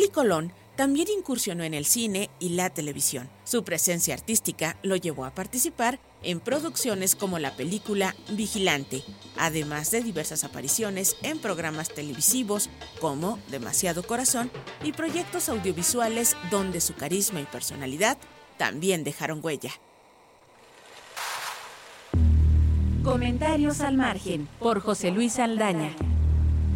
Willy Colón también incursionó en el cine y la televisión. Su presencia artística lo llevó a participar en producciones como la película Vigilante, además de diversas apariciones en programas televisivos como Demasiado Corazón y proyectos audiovisuales donde su carisma y personalidad también dejaron huella. Comentarios al margen, por José Luis Saldaña.